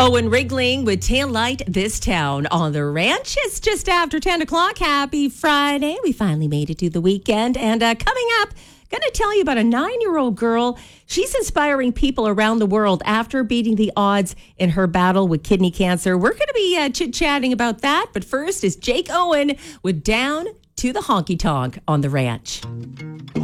Owen Rigling with Tail Light This Town on the ranch. It's just after 10 o'clock. Happy Friday. We finally made it to the weekend. And coming up, going to tell you about a 9-year-old girl. She's inspiring people around the world after beating the odds in her battle with kidney cancer. We're going to be chit-chatting about that. But first is Jake Owen with Down to the Honky Tonk on the ranch.